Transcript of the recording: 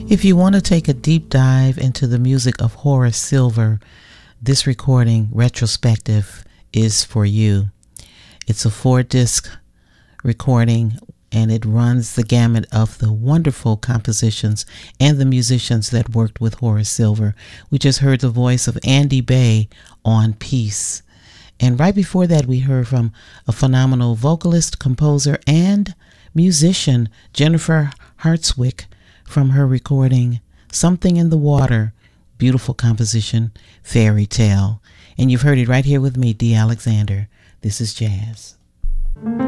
If you want to take a deep dive into the music of Horace Silver, this recording retrospective is for you. It's a 4-disc recording, and it runs the gamut of the wonderful compositions and the musicians that worked with Horace Silver. We just heard the voice of Andy Bay on Peace. And right before that, we heard from a phenomenal vocalist, composer, and musician, Jennifer Hartswick, from her recording Something in the Water, beautiful composition, Fairy Tale. And you've heard it right here with me, Dee Alexander. This is Jazz.